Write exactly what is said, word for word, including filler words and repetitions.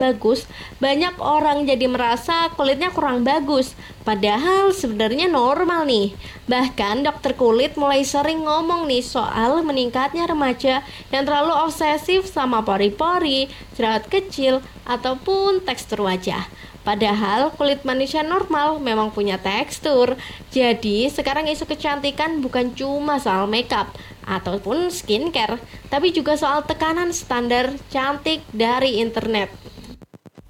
bagus, banyak orang jadi merasa kulitnya kurang bagus, padahal sebenarnya normal nih. Bahkan dokter kulit mulai sering ngomong nih soal meningkatnya remaja yang terlalu obsesif sama pori-pori, jerawat kecil, ataupun tekstur wajah. Padahal kulit manusia normal memang punya tekstur. Jadi sekarang isu kecantikan bukan cuma soal makeup ataupun skincare, tapi juga soal tekanan standar cantik dari internet.